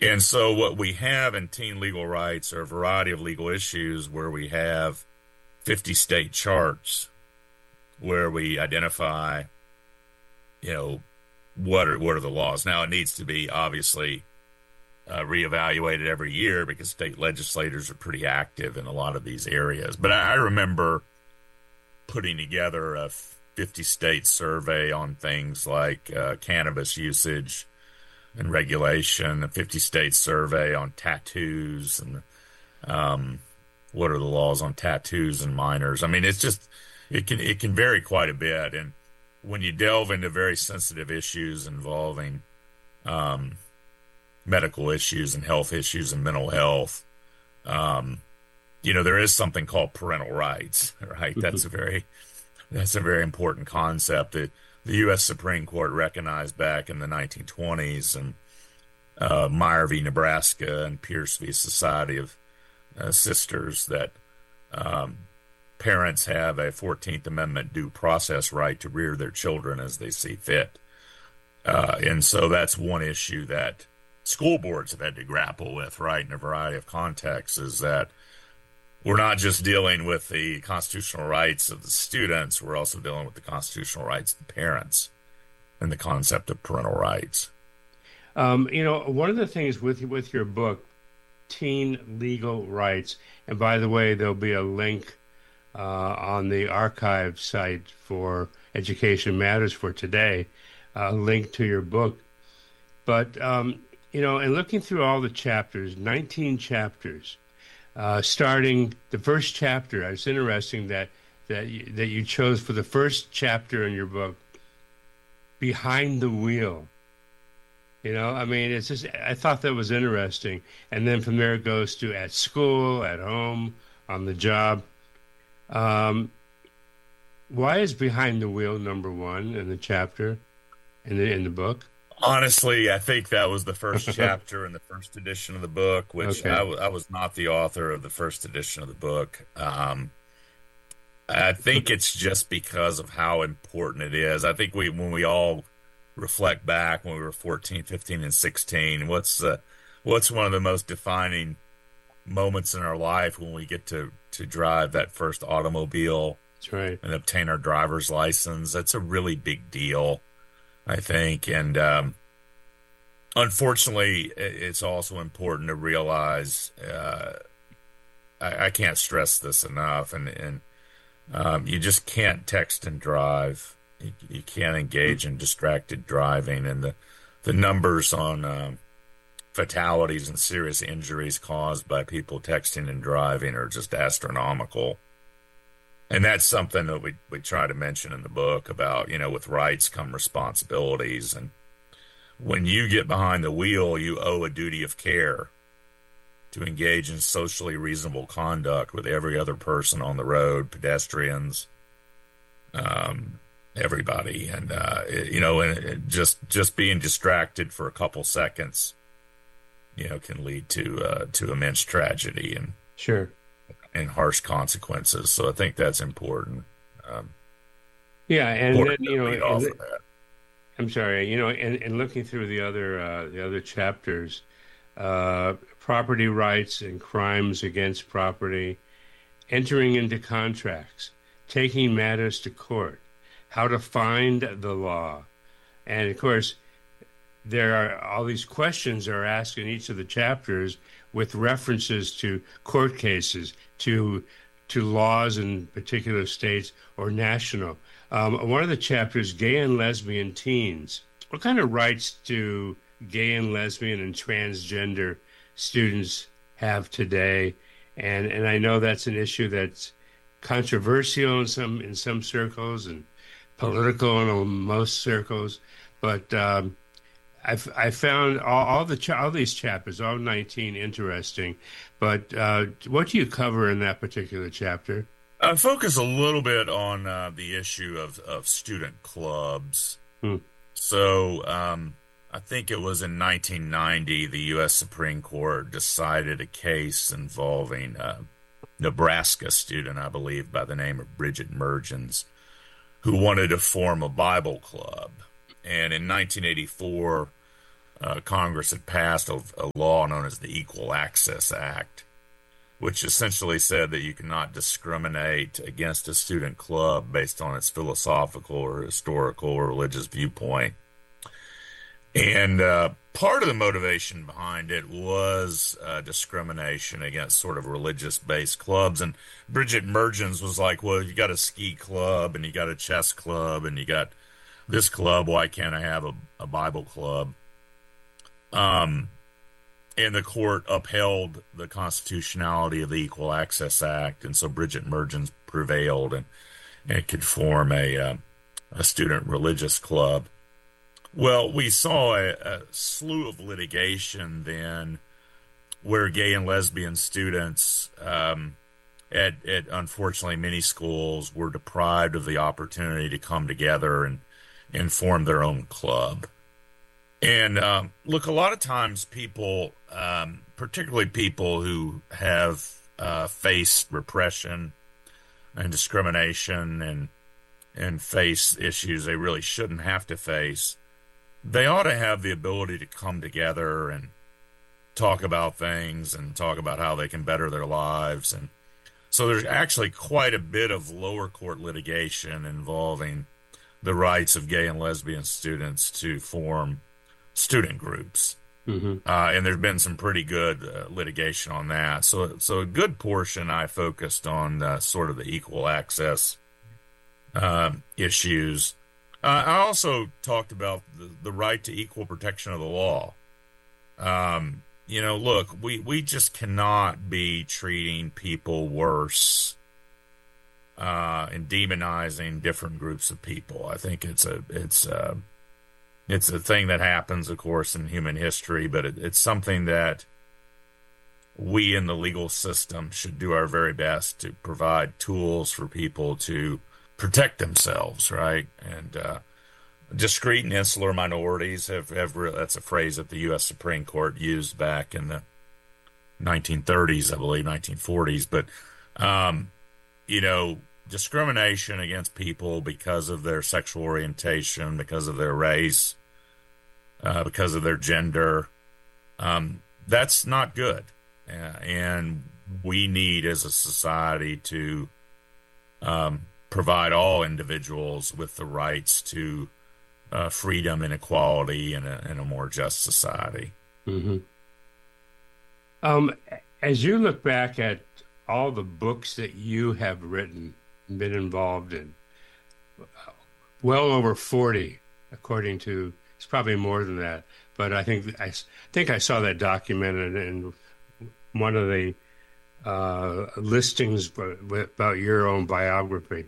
And so what we have in teen legal rights are a variety of legal issues where we have 50 state charts where we identify, you know, what are the laws. Now it needs to be obviously reevaluated every year because state legislators are pretty active in a lot of these areas. But I remember putting together a 50 state survey on things like cannabis usage and regulation, a 50 state survey on tattoos and what are the laws on tattoos and minors. I mean, it's just it can vary quite a bit, and when you delve into very sensitive issues involving medical issues and health issues and mental health, there is something called parental rights, right? That's a very important concept that the U.S. Supreme Court recognized back in the 1920s, and Meyer v. Nebraska and Pierce v. Society of Sisters, that parents have a 14th Amendment due process right to rear their children as they see fit. And so that's one issue that school boards have had to grapple with, right, in a variety of contexts, is that we're not just dealing with the constitutional rights of the students, we're also dealing with the constitutional rights of the parents and the concept of parental rights. One of the things with your book, Teen Legal Rights, and by the way, there'll be a link on the archive site for Education Matters for today, a link to your book. But, in looking through all the chapters, 19 chapters, starting the first chapter, it's interesting that you chose for the first chapter in your book, Behind the Wheel. It's just, I thought that was interesting. And then from there it goes to at school, at home, on the job. Why is Behind the Wheel number one in the chapter, in the book? Honestly, I think that was the first chapter in the first edition of the book, which okay. I was not the author of the first edition of the book. I think it's just because of how important it is. I think when we all reflect back when we were 14, 15, and 16, what's one of the most defining moments in our life when we get to drive that first automobile. That's right. And obtain our driver's license. That's a really big deal, I think. And unfortunately, it's also important to realize, I can't stress this enough, and you just can't text and drive. You can't engage in distracted driving, and the numbers on fatalities and serious injuries caused by people texting and driving are just astronomical. And that's something that we try to mention in the book about, with rights come responsibilities. And when you get behind the wheel, you owe a duty of care to engage in socially reasonable conduct with every other person on the road, pedestrians, everybody. And, and just being distracted for a couple seconds, can lead to immense tragedy and sure, and harsh consequences. So I think that's important. And then, I'm sorry, and looking through the other chapters, property rights and crimes against property, entering into contracts, taking matters to court, how to find the law, and of course, there are all these questions are asked in each of the chapters with references to court cases, to laws in particular states or national. One of the chapters, gay and lesbian teens. What kind of rights do gay and lesbian and transgender students have today? And I know that's an issue that's controversial in some circles and political in most circles, but I found all these chapters, all 19, interesting. But what do you cover in that particular chapter? I focus a little bit on the issue of student clubs. So I think it was in 1990, the U.S. Supreme Court decided a case involving a Nebraska student, I believe, by the name of Bridget Mergens, who wanted to form a Bible club. And in 1984, Congress had passed a law known as the Equal Access Act, which essentially said that you cannot discriminate against a student club based on its philosophical or historical or religious viewpoint. And part of the motivation behind it was discrimination against sort of religious-based clubs. And Bridget Mergens was like, well, you got a ski club and you got a chess club and you got this club. Why can't I have a Bible club? And the court upheld the constitutionality of the Equal Access Act. And so Bridget Mergens prevailed, and it could form a student religious club. Well, we saw a slew of litigation then where gay and lesbian students at unfortunately many schools were deprived of the opportunity to come together and form their own club. And look, a lot of times people, particularly people who have faced repression and discrimination and face issues they really shouldn't have to face, they ought to have the ability to come together and talk about things and talk about how they can better their lives. And so there's actually quite a bit of lower court litigation involving the rights of gay and lesbian students to form student groups. Mm-hmm. And there's been some pretty good litigation on that. So a good portion I focused on sort of the equal access issues. I also talked about the right to equal protection of the law. Look, we just cannot be treating people worse and demonizing different groups of people. I think it's a thing that happens, of course, in human history, but it's something that we in the legal system should do our very best to provide tools for people to protect themselves, right? And discrete and insular minorities have that's a phrase that the U.S. Supreme Court used back in the 1930s, I believe, 1940s. But, discrimination against people because of their sexual orientation, because of their race, because of their gender, that's not good. And we need, as a society, to provide all individuals with the rights to freedom and equality in a more just society. Mm-hmm. As you look back at all the books that you have written and been involved in, well over 40, according to, it's probably more than that, but I think I saw that documented in one of the listings about your own biography.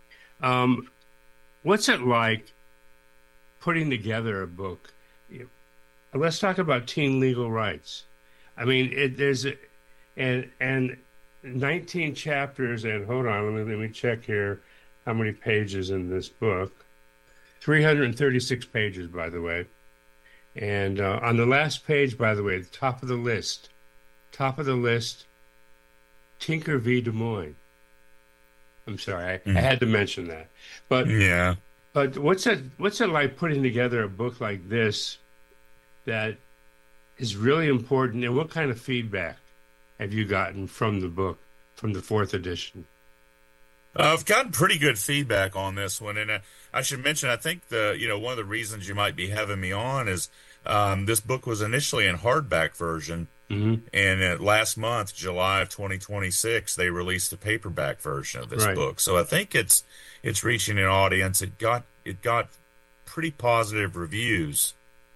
What's it like putting together a book? Let's talk about teen legal rights. I mean, there's 19 chapters, and hold on, let me check here how many pages in this book. 336 pages, by the way. And on the last page, by the way, the top of the list, Tinker v. Des Moines. I'm sorry, I had to mention that. But yeah. But what's it like putting together a book like this that is really important, and what kind of feedback have you gotten from the book, from the fourth edition? I've gotten pretty good feedback on this one, and I should mention, I think one of the reasons you might be having me on is this book was initially in hardback version, mm-hmm. and last month, July of 2026, they released a paperback version of this book. So I think it's reaching an audience. It got pretty positive reviews.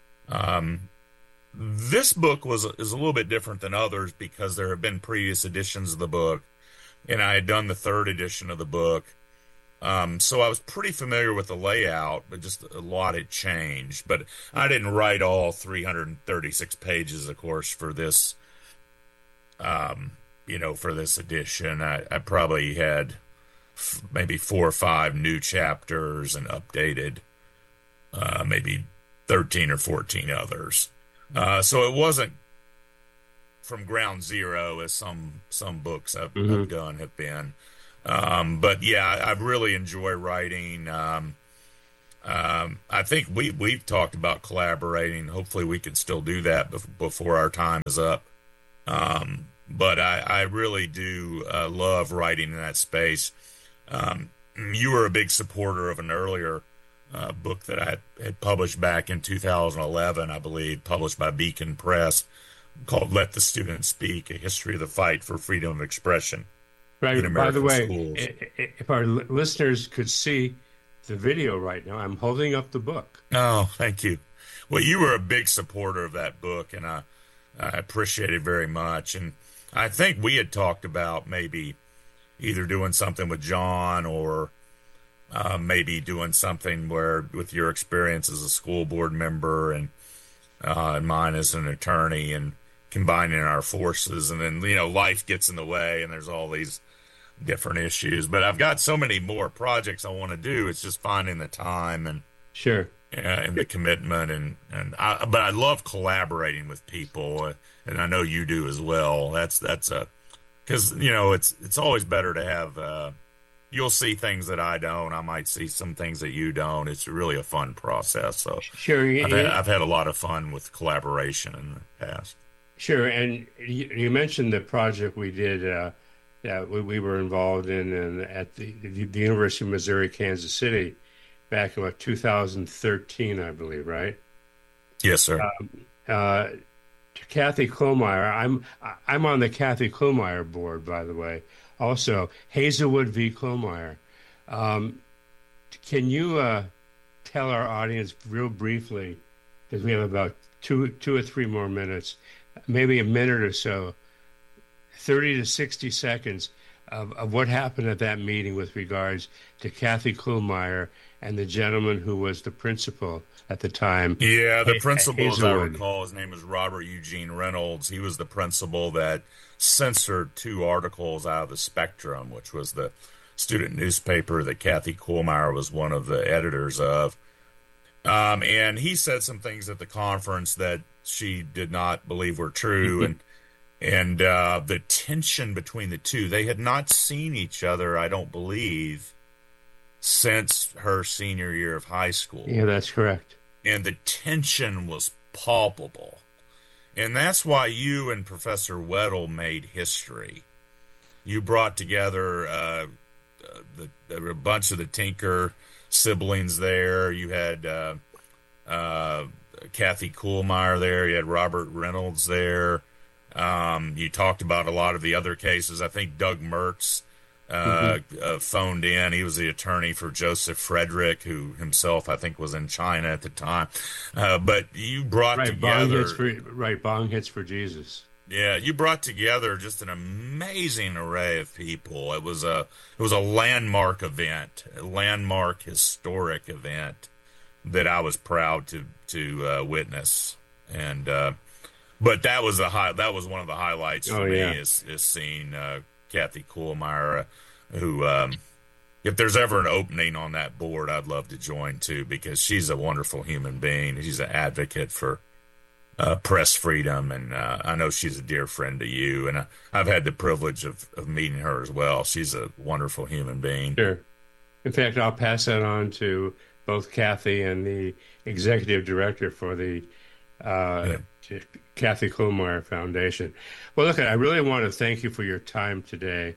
This book is a little bit different than others because there have been previous editions of the book, and I had done the third edition of the book. So I was pretty familiar with the layout, but just a lot had changed. But I didn't write all 336 pages, of course, for this, for this edition. I probably had maybe 4 or 5 new chapters and updated maybe 13 or 14 others. So it wasn't from ground zero as some books I've done have been. But yeah, I really enjoy writing. I think we've talked about collaborating. Hopefully, we can still do that before our time is up. But I really do love writing in that space. You were a big supporter of an earlier book that I had published back in 2011, I believe, published by Beacon Press, called "Let the Student Speak: A History of the Fight for Freedom of Expression Right. in By the American way, Schools." if our listeners could see the video right now, I'm holding up the book. Oh, thank you. Well, you were a big supporter of that book, and I appreciate it very much. And I think we had talked about maybe either doing something with John or maybe doing something where, with your experience as a school board member and mine as an attorney, and combining our forces. And then, life gets in the way, and there's all these different issues. But I've got so many more projects I want to do. It's just finding the time and Sure. and the commitment, but I love collaborating with people, and I know you do as well. That's because it's always better to have. You'll see things that I don't. I might see some things that you don't. It's really a fun process. So Sure. I've had a lot of fun with collaboration in the past. Sure. And you mentioned the project we did that we were involved in and at the University of Missouri, Kansas City, back in 2013, I believe, right? Yes, sir. Kathy Klomeyer. I'm on the Kathy Klomeyer board, by the way. Also, Hazelwood v. Klomeyer. Can you tell our audience real briefly, because we have about two or three more minutes, maybe a minute or so, 30 to 60 seconds of what happened at that meeting with regards to Kathy Klomeyer and the gentleman who was the principal at the time. Yeah, the principal, as I recall, his name is Robert Eugene Reynolds. He was the principal that censored 2 articles out of the Spectrum, which was the student newspaper that Kathy Klomeyer was one of the editors of. And he said some things at the conference that she did not believe were true. And the tension between the two, they had not seen each other, I don't believe, since her senior year of high school. Yeah, that's correct. And the tension was palpable. And that's why you and Professor Weddle made history. You brought together there were a bunch of the Tinker siblings there. You had Kathy Klomeyer there. You had Robert Reynolds there. You talked about a lot of the other cases. I think Doug Mertz phoned in. He was the attorney for Joseph Frederick, who himself, I think, was in China at the time. But you brought together... Bong Hits for Jesus. Yeah, you brought together just an amazing array of people. It was a landmark event, a landmark historic event that I was proud to witness. And but that was one of the highlights for me is seeing Kathy Klomeyer, who if there's ever an opening on that board, I'd love to join too, because she's a wonderful human being. She's an advocate for press freedom, and I know she's a dear friend to you, and I've had the privilege of meeting her as well. She's a wonderful human being. Sure. In fact, I'll pass that on to both Kathy and the executive director for the Kathy Klomeyer Foundation. Well, look, I really want to thank you for your time today.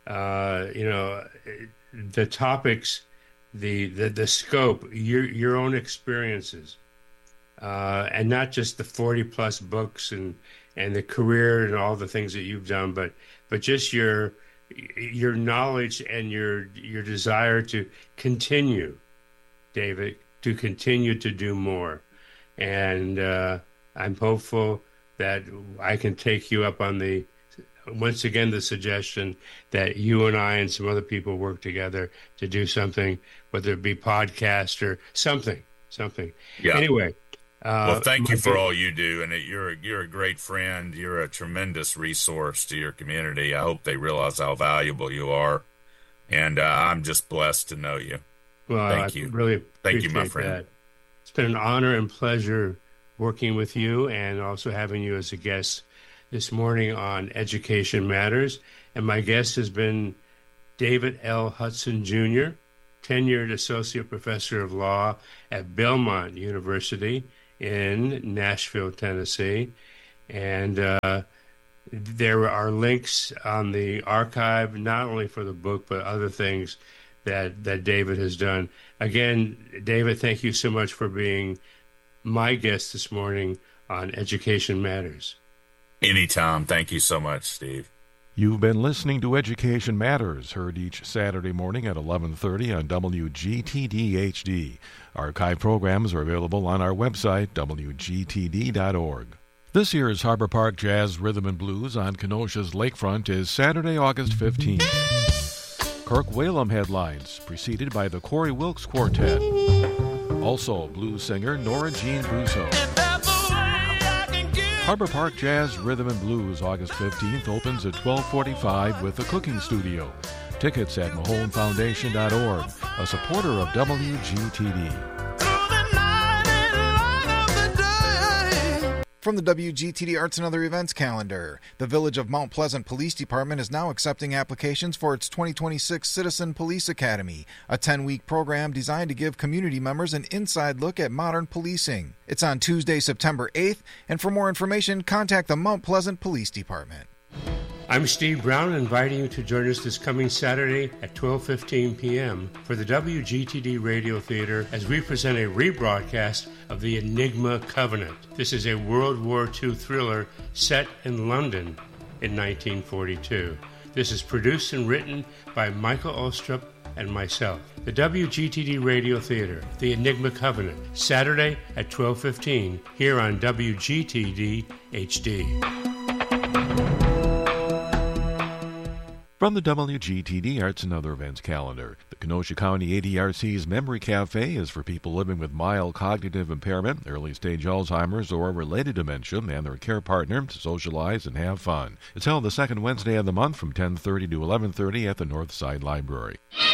The topics, the scope, your own experiences, and not just the 40+ books and the career and all the things that you've done, but just your knowledge and your desire to continue, David, to continue to do more. And I'm hopeful that I can take you up on once again, the suggestion that you and I and some other people work together to do something, whether it be podcast or something. Yeah. Anyway. Well, thank you for all you do, and you're a great friend. You're a tremendous resource to your community. I hope they realize how valuable you are, and I'm just blessed to know you. Well, thank you. Really, thank you, my friend. That. It's been an honor and pleasure working with you, and also having you as a guest this morning on Education Matters. And my guest has been David L. Hudson Jr., tenured associate professor of law at Belmont University in Nashville, Tennessee. And there are links on the archive, not only for the book, but other things that David has done. Again, David, thank you so much for being my guest this morning on Education Matters. Anytime. Thank you so much, Steve. You've been listening to Education Matters, heard each Saturday morning at 11:30 on WGTD-HD. Archive programs are available on our website, wgtd.org. This year's Harbor Park Jazz Rhythm and Blues on Kenosha's lakefront is Saturday, August 15th. Kirk Whalum headlines, preceded by the Corey Wilkes Quartet. Also, blues singer Nora Jean Brousseau. Harbor Park Jazz Rhythm and Blues, August 15th, opens at 12:45 with a cooking studio. Tickets at MahoneFoundation.org, a supporter of WGTD. From the WGTD Arts and Other Events calendar, the Village of Mount Pleasant Police Department is now accepting applications for its 2026 Citizen Police Academy, a 10-week program designed to give community members an inside look at modern policing. It's on Tuesday, September 8th, and for more information, contact the Mount Pleasant Police Department. I'm Steve Brown, inviting you to join us this coming Saturday at 12:15 p.m. for the WGTD Radio Theater as we present a rebroadcast of The Enigma Covenant. This is a World War II thriller set in London in 1942. This is produced and written by Michael Ostrup and myself. The WGTD Radio Theater, The Enigma Covenant, Saturday at 12:15 here on WGTD HD. From the WGTD Arts and Other Events calendar, the Kenosha County ADRC's Memory Cafe is for people living with mild cognitive impairment, early-stage Alzheimer's, or related dementia, and their care partner to socialize and have fun. It's held the second Wednesday of the month from 10:30 to 11:30 at the Northside Library.